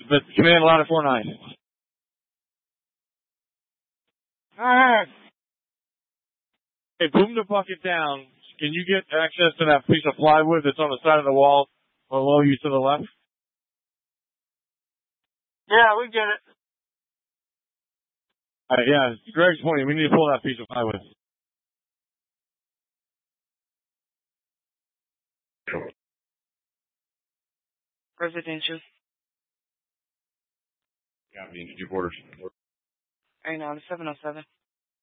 But command ladder 49. Alright. Hey, boom the bucket down. Can you get access to that piece of plywood that's on the side of the wall below you to the left? Yeah, we get it. Yeah, Greg's pointing. We need to pull that piece of plywood. Residential. Got me. Your orders. Right now, 707.